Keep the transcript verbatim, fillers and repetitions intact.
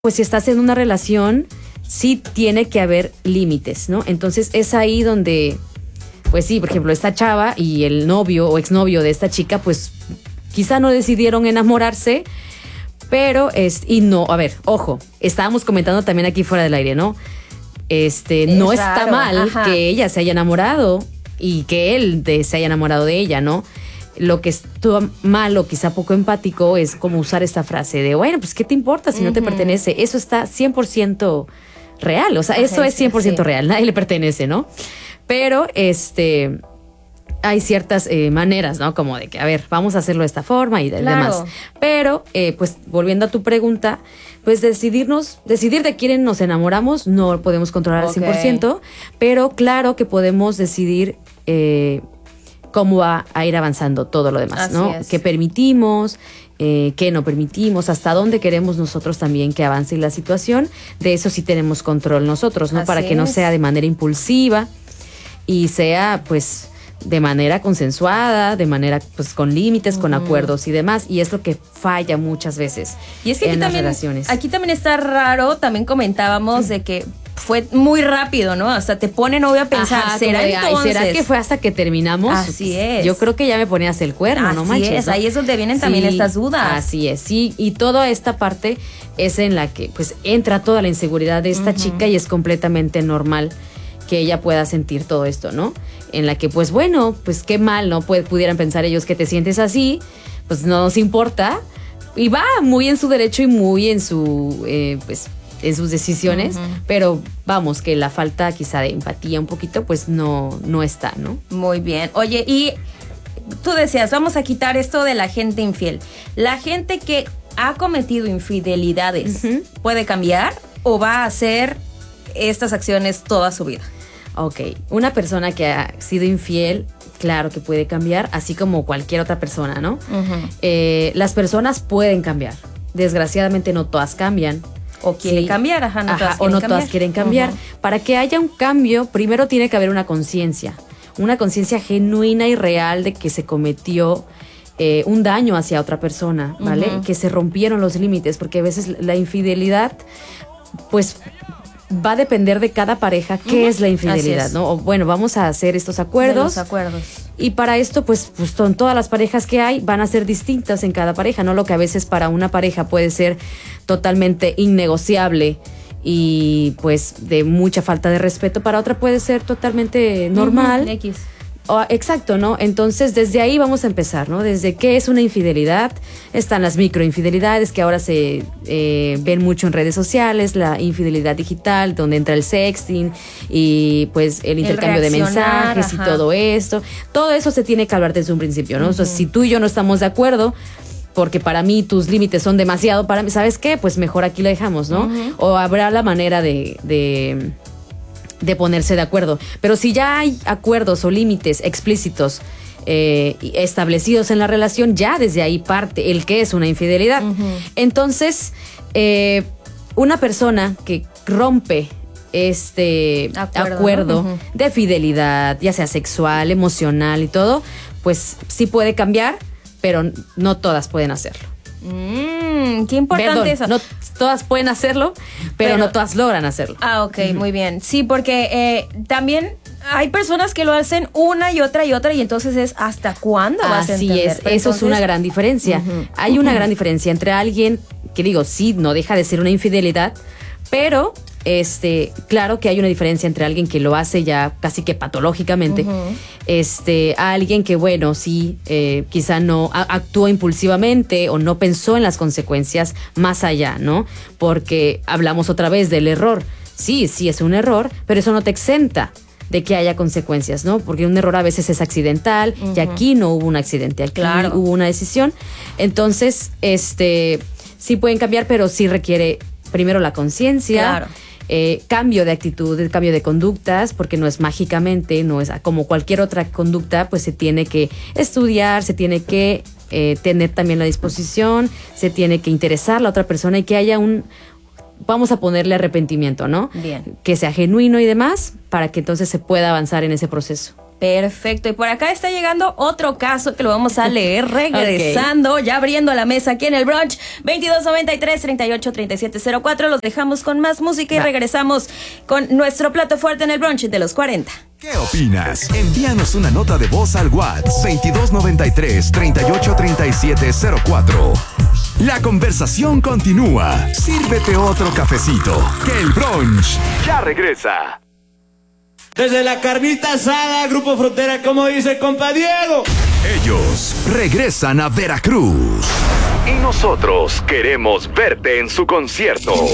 pues si estás en una relación, sí tiene que haber límites, ¿no? Entonces es ahí donde, pues sí, por ejemplo, esta chava y el novio o exnovio de esta chica, pues quizá no decidieron enamorarse, pero es, y no, a ver, ojo, estábamos comentando también aquí fuera del aire, ¿no? Este, es no raro, está mal ajá. que ella se haya enamorado y que él de, se haya enamorado de ella, ¿no? Lo que estuvo mal o quizá poco empático es como usar esta frase de, bueno, pues ¿qué te importa si uh-huh. no te pertenece? Eso está cien por ciento real, o sea, Ajá, eso es cien por ciento sí. real, nadie le pertenece, ¿no? Pero, este, hay ciertas eh, maneras, ¿no? Como de que, a ver, vamos a hacerlo de esta forma y de, claro. demás. Pero, eh, pues, volviendo a tu pregunta, pues decidirnos, decidir de quién nos enamoramos, no lo podemos controlar okay. al cien por ciento, pero claro que podemos decidir eh, cómo va a ir avanzando todo lo demás, Así ¿no? Es. Qué permitimos, eh, qué no permitimos, hasta dónde queremos nosotros también que avance la situación. De eso sí tenemos control nosotros, ¿no? Así Para que no es. sea de manera impulsiva y sea, pues, de manera consensuada, de manera, pues, con límites, uh-huh. con acuerdos y demás. Y es lo que falla muchas veces y es que en aquí las también, relaciones. Aquí también está raro, también comentábamos uh-huh. de que fue muy rápido, ¿no? Hasta te ponen obvio a pensar, Ajá, ¿será de, entonces? ¿será que fue hasta que terminamos? Así es. Yo creo que ya me ponías el cuerno, así no manches. Es, ¿no? ahí es donde vienen sí, también estas dudas. Así es, sí. Y toda esta parte es en la que pues entra toda la inseguridad de esta uh-huh. chica y es completamente normal que ella pueda sentir todo esto, ¿no? En la que, pues bueno, pues qué mal, ¿no? Puede, pudieran pensar ellos que te sientes así, pues no nos importa. Y va muy en su derecho y muy en su, eh, pues, en sus decisiones, uh-huh. pero vamos, que la falta quizá de empatía un poquito, pues no, no está, ¿no? Muy bien. Oye, y tú decías, vamos a quitar esto de la gente infiel. ¿La gente que ha cometido infidelidades uh-huh. puede cambiar o va a hacer estas acciones toda su vida? Ok, una persona que ha sido infiel, claro que puede cambiar, así como cualquier otra persona, ¿no? Uh-huh. Eh, las personas pueden cambiar. Desgraciadamente no todas cambian. O quieren sí. cambiar, ajá, no ajá, todas o quieren no cambiar. todas quieren cambiar. Uh-huh. Para que haya un cambio, primero tiene que haber una conciencia, una conciencia genuina y real de que se cometió eh, un daño hacia otra persona, ¿vale? Uh-huh. Que se rompieron los límites, porque a veces la infidelidad, pues, va a depender de cada pareja qué uh-huh. es la infidelidad, es. ¿no? O, bueno, vamos a hacer estos acuerdos. De los acuerdos. Y para esto, pues, pues con todas las parejas que hay, van a ser distintas en cada pareja, ¿no? Lo que a veces para una pareja puede ser totalmente innegociable y, pues, de mucha falta de respeto, para otra puede ser totalmente normal. Uh-huh. X. Oh, exacto, ¿no? Entonces, desde ahí vamos a empezar, ¿no? Desde qué es una infidelidad. Están las microinfidelidades que ahora se eh, ven mucho en redes sociales, la infidelidad digital, donde entra el sexting y pues el intercambio el de mensajes ajá. y todo esto. Todo eso se tiene que hablar desde un principio, ¿no? Uh-huh. O sea, si tú y yo no estamos de acuerdo, porque para mí tus límites son demasiado para mí, ¿sabes qué? Pues mejor aquí lo dejamos, ¿no? Uh-huh. O habrá la manera de... de de ponerse de acuerdo. Pero si ya hay acuerdos o límites explícitos eh, establecidos en la relación, ya desde ahí parte el que es una infidelidad. Uh-huh. Entonces, eh, una persona que rompe este acuerdo, acuerdo ¿no? uh-huh. de fidelidad, ya sea sexual, emocional y todo, pues sí puede cambiar, pero no todas pueden hacerlo. Mm, qué importante Perdón, eso. No todas pueden hacerlo, pero, pero no todas logran hacerlo. Ah, ok, uh-huh. muy bien. Sí, porque eh, también hay personas que lo hacen una y otra y otra y entonces es ¿hasta cuándo vas a entender? Así es, pero eso entonces... es una gran diferencia. Uh-huh. Hay una uh-huh. gran diferencia entre alguien que digo, sí, no deja de ser una infidelidad, pero este, claro que hay una diferencia entre alguien que lo hace ya casi que patológicamente, uh-huh. este, a alguien que, bueno, sí, eh, quizá no a, actuó impulsivamente o no pensó en las consecuencias más allá, ¿no? Porque hablamos otra vez del error. Sí, sí es un error, pero eso no te exenta de que haya consecuencias, ¿no? Porque un error a veces es accidental uh-huh. y aquí no hubo un accidente, aquí claro. hubo una decisión. Entonces, este, sí pueden cambiar, pero sí requiere primero la conciencia. Claro. Eh, cambio de actitud, cambio de conductas, porque no es mágicamente, no es como cualquier otra conducta, pues se tiene que estudiar, se tiene que eh, tener también la disposición, se tiene que interesar la otra persona y que haya un, vamos a ponerle arrepentimiento, ¿no? Bien. Que sea genuino y demás, para que entonces se pueda avanzar en ese proceso. Perfecto, y por acá está llegando otro caso que lo vamos a leer regresando, okay. Ya abriendo la mesa aquí en el brunch. Veintidós noventa y tres, treinta y ocho, treinta y siete cero cuatro. Los dejamos con más música y Va. regresamos con nuestro plato fuerte en el brunch de los cuarenta. ¿Qué opinas? Envíanos una nota de voz al WhatsApp veintidós noventa y tres, treinta y ocho, treinta y siete cero cuatro. La conversación continúa. Sírvete otro cafecito, que el brunch ya regresa. Desde la carnita asada, Grupo Frontera, como dice compa Diego. Ellos regresan a Veracruz. Y nosotros queremos verte en su concierto.